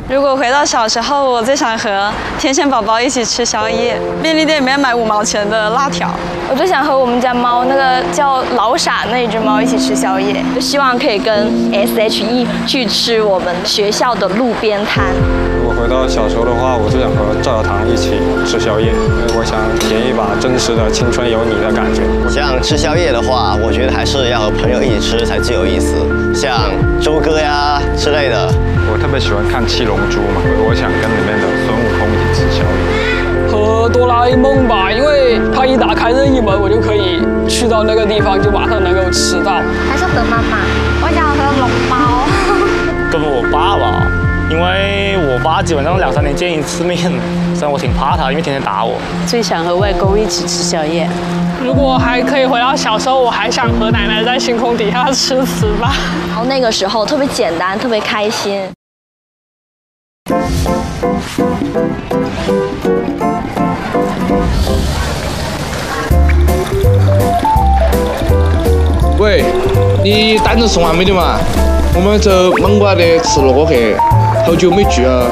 如果回到小时候，我最想和天线宝宝一起吃宵夜，便利店里面买5毛钱的辣条。 我最想和我们家猫那个叫老傻那只猫一起吃宵夜，就希望可以跟 SHE 去吃我们学校的路边摊。 如果回到小时候的话，我最想和赵小棠一起吃宵夜，因为我想体验一把真实的青春有你的感觉。 像吃宵夜的话，我觉得还是要和朋友一起吃才最有意思，像周哥呀之类的。 我特别喜欢看《七龙珠》嘛，我想跟里面的孙悟空一起吃宵夜。 和哆啦 A 梦吧，因为它一打开任意门，我就可以去到那个地方，就马上能够吃到。 还是和妈妈，我想和龙猫。 跟我爸吧，因为我爸基本上2、3年见一次面，虽然我挺怕他，因为天天打我。 最想和外公一起吃宵夜。 如果还可以回到小时候，我还想和奶奶在星空底下吃糍粑。 然后那个时候特别简单，特别开心。 喂，你单子送完没得嘛？我们走芒果的吃了过去，好久没聚了。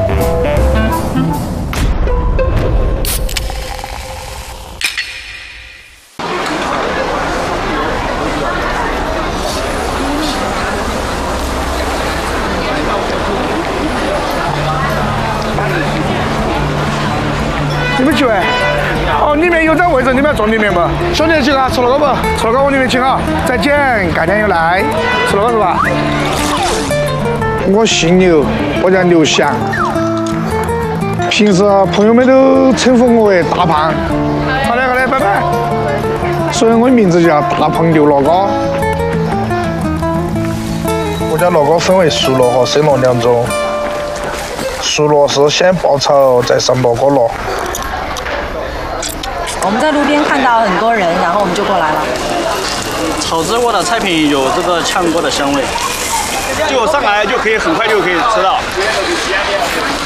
你们去喂？哦，里面有张位置，你们要坐里面不？兄弟几个，吃了个不？吃了个往里面请啊！再见，改天又来。吃了个是吧？我姓刘，我叫刘翔。平时朋友们都称呼我为大胖。好嘞，好嘞，拜拜。所以我的名字就叫大胖刘乐哥。我家乐哥分为熟乐和生乐2种。熟乐是先爆炒再上乐哥乐。 我们在路边看到很多人，然后我们就过来了。 炒制过的菜品有这个炝锅的香味，就上来就可以很快就可以吃到。